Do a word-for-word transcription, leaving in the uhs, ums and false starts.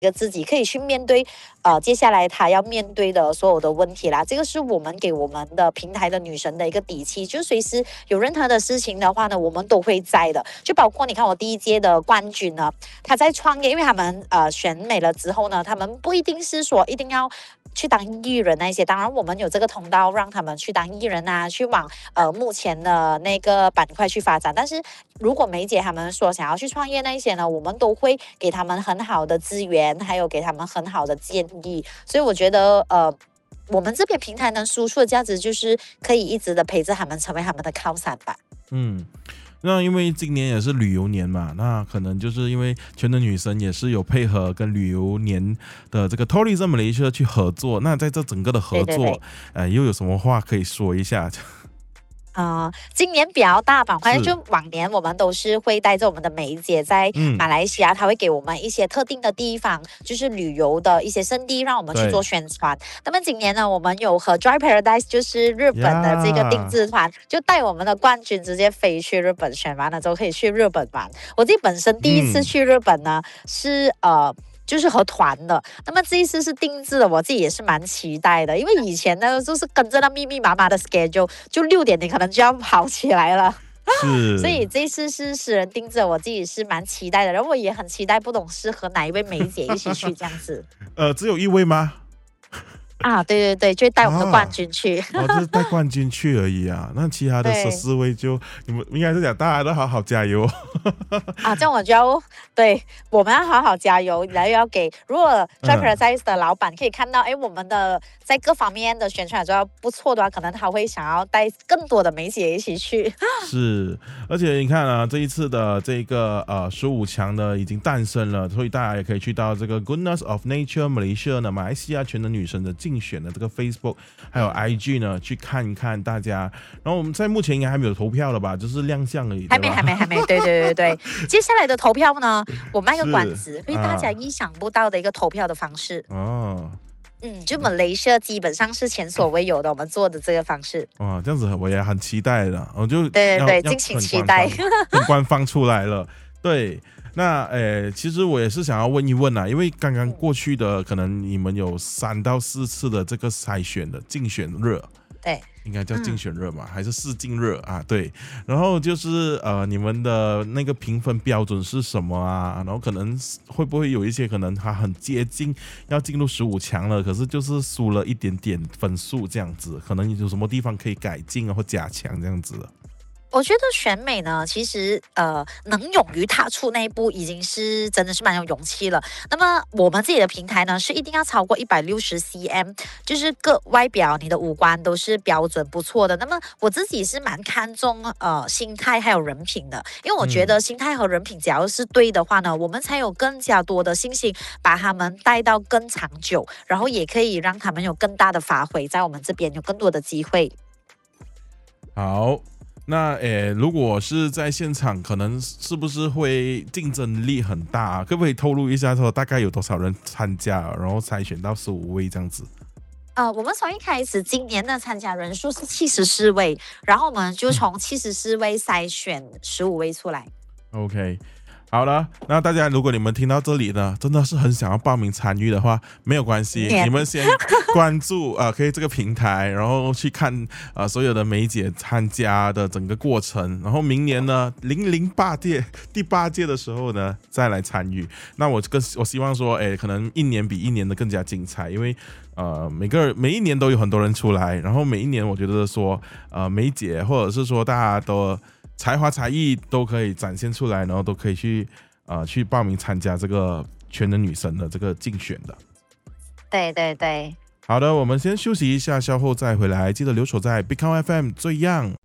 一个自己，可以去面对呃接下来他要面对的所有的问题啦。这个是我们给我们的平台的女神的一个底气，就随时有任何的事情的话呢，我们都会在的。就包括你看我第一届的冠军呢，他在创业，因为他们呃选美了之后呢，他们不一定是说一定要去当艺人那些，当然我们有这个通道让他们去当艺人啊，去往呃目前的那个板块去发展。但是如果梅姐他们说想要去创业那些呢，我们都会给他们很好的资源，还有给他们很好的建议。所以我觉得呃。我们这边平台能输出的价值，就是可以一直的陪着他们，成为他们的靠山吧。 嗯，那因为今年也是旅游年嘛，那可能就是因为全能女神也是有配合跟旅游年的这个 Tourism Malaysia 去合作。那在这整个的合作，对对对呃，又有什么话可以说一下？ 呃，今年比较大板块，就往年我们都是会带着我们的梅姐在马来西亚，她、嗯、会给我们一些特定的地方，就是旅游的一些胜地，让我们去做宣传。那么今年呢，我们有和 Joy Paradise， 就是日本的这个定制团， yeah. 就带我们的冠军直接飞去日本，选完了之后可以去日本玩。我自己本身第一次去日本呢，嗯、是呃。就是和团的，那么这一次是定制的，我自己也是蛮期待的，因为以前呢就是跟着那密密麻麻的 schedule， 就六点你可能就要跑起来了， 是， 所以这一次是私人定制，我自己是蛮期待的，然后我也很期待，不懂是和哪一位梅姐一起去这样子。 呃，只有一位吗？ 啊，对对对，就带我们的冠军去， 啊、哦，就是带冠军去而已啊。那其他的十四位就你们应该是讲大家都好好加油啊，这样我就要对我们要好好加油，然后要给如果 Joy Paradise 的老板可以看到，哎、嗯，我们的在各方面的宣传做得不错的话，可能他会想要带更多的梅姐一起去。 是，而且你看啊，这一次的这个呃十五强呢已经诞生了，所以大家也可以去到这个 Goodness of Nature Malaysia 呢，马来西亚全能女神的竞选的这个 Facebook 还有 I G 呢，去看一看大家。然后我们在目前应该还没有投票了吧，就是亮相而已， 还没还没还没，对对对对。接下来的投票呢，我卖个关子，因为大家意想不到的一个投票的方式哦。嗯，就 Malaysia 基本上是前所未有的，我们做的这个方式。 哇，这样子我也很期待的，我就对对对，敬请期待， 很官方出来了，对。那诶，其实我也是想要问一问啊，因为刚刚过去的可能你们有三到四次的这个筛选的竞选热， 对， 应该叫竞选热嘛，嗯、还是试镜热啊？对，然后就是呃，你们的那个评分标准是什么啊？然后可能会不会有一些可能他很接近要进入十五强了，可是就是输了一点点分数这样子，可能有什么地方可以改进啊或加强这样子的？ 我觉得选美呢，其实呃，能勇于踏出那一步，已经是真的是蛮有勇气了。那么我们自己的平台呢，是一定要超过一百六十 cm， 就是各外表你的五官都是标准不错的。那么我自己是蛮看重呃心态还有人品的，因为我觉得心态和人品只要是对的话呢，我们才有更加多的信心把他们带到更长久，然后也可以让他们有更大的发挥，在我们这边有更多的机会。 好。那诶，如果是在现场，可能是不是会竞争力很大啊？可不可以透露一下，说大概有多少人参加，然后筛选到十五位这样子？ 呃，我们从一开始今年的参加人数是七十四位，然后我们就从七十四位筛选十五位出来。 OK。好了，那大家如果你们听到这里呢，真的是很想要报名参与的话，没有关系，你们先关注啊、呃，可以这个平台，然后去看啊、呃、所有的梅姐参加的整个过程，然后明年呢零零八届第八届的时候呢再来参与。那我更我希望说，哎，可能一年比一年的更加精彩，因为呃每个每一年都有很多人出来，然后每一年我觉得说呃梅姐或者是说大家都。才华才艺都可以展现出来，然后都可以去呃去报名参加这个全能女神的这个竞选的。 对对对。 好的，我们先休息一下，稍后再回来。记得留守在 Big Count F M 最样。